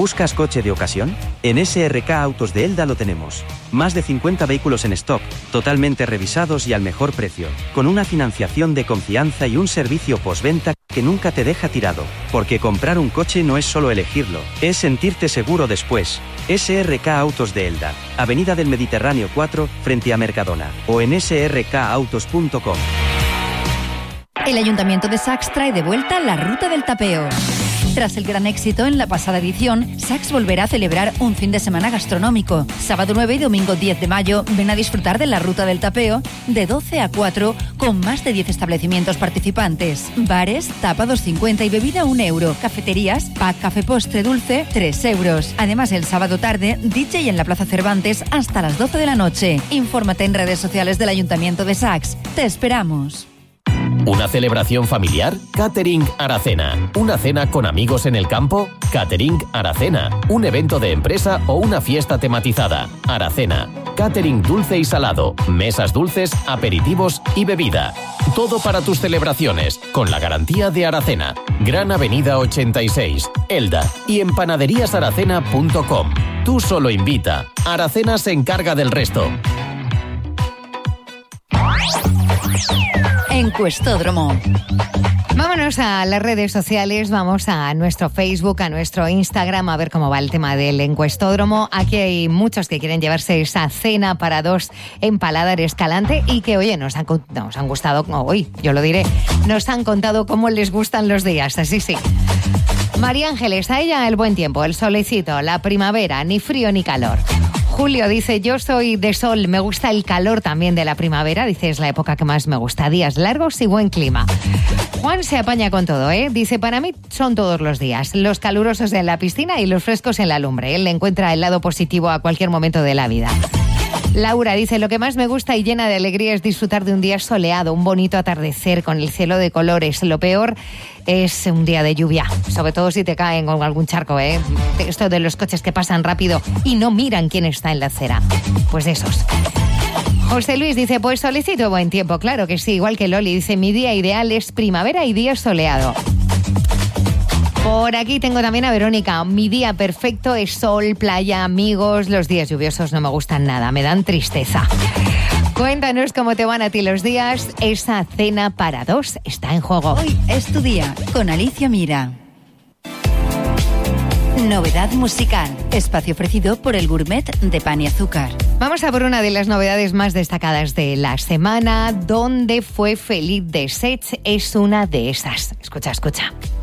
¿Buscas coche de ocasión? En SRK Autos de Elda lo tenemos. Más de 50 vehículos en stock, totalmente revisados y al mejor precio, con una financiación de confianza y un servicio postventa que nunca te deja tirado. Porque comprar un coche no es solo elegirlo, es sentirte seguro después. SRK Autos de Elda, Avenida del Mediterráneo 4, frente a Mercadona, o en srkautos.com. El Ayuntamiento de Sax trae de vuelta la Ruta del Tapeo. Tras el gran éxito en la pasada edición, Sax volverá a celebrar un fin de semana gastronómico. Sábado 9 y domingo 10 de mayo, ven a disfrutar de la Ruta del Tapeo de 12 a 4 con más de 10 establecimientos participantes. Bares, tapa 2,50 y bebida 1 euro. Cafeterías, pack café postre dulce 3 euros. Además, el sábado tarde, DJ en la Plaza Cervantes hasta las 12 de la noche. Infórmate en redes sociales del Ayuntamiento de Sax. Te esperamos. ¿Una celebración familiar? Catering Aracena. ¿Una cena con amigos en el campo? Catering Aracena. ¿Un evento de empresa o una fiesta tematizada? Aracena. Catering dulce y salado. Mesas dulces, aperitivos y bebida. Todo para tus celebraciones, con la garantía de Aracena. Gran Avenida 86, Elda. Y en panaderíasaracena.com. Tú solo invita. Aracena se encarga del resto. Encuestódromo. Vámonos a las redes sociales, vamos a nuestro Facebook, a nuestro Instagram, a ver cómo va el tema del encuestódromo. Aquí hay muchos que quieren llevarse esa cena para dos en Paladar Escalante y que, oye, nos han gustado, hoy yo lo diré, nos han contado cómo les gustan los días, así sí. María Ángeles, a ella el buen tiempo, el solecito, la primavera, ni frío ni calor. Julio dice, yo soy de sol, me gusta el calor también de la primavera, dice, es la época que más me gusta, días largos y buen clima. Juan se apaña con todo, dice, para mí son todos los días, los calurosos en la piscina y los frescos en la lumbre, él le encuentra el lado positivo a cualquier momento de la vida. Laura dice, lo que más me gusta y llena de alegría es disfrutar de un día soleado, un bonito atardecer con el cielo de colores. Lo peor es un día de lluvia, sobre todo si te caen con algún charco, Esto de los coches que pasan rápido y no miran quién está en la acera. Pues esos. José Luis dice, pues solicito buen tiempo, claro que sí, igual que Loli. Dice, mi día ideal es primavera y día soleado. Por aquí tengo también a Verónica. Mi día perfecto es sol, playa, amigos. Los días lluviosos no me gustan nada, me dan tristeza. Cuéntanos cómo te van a ti los días. Esa cena para dos está en juego. Hoy es tu día con Alicia Mira. Novedad musical. Espacio ofrecido por el Gourmet de Pan y Azúcar. Vamos a por una de las novedades más destacadas de la semana. ¿Dónde fue feliz de Sech? Es una de esas. Escucha, escucha.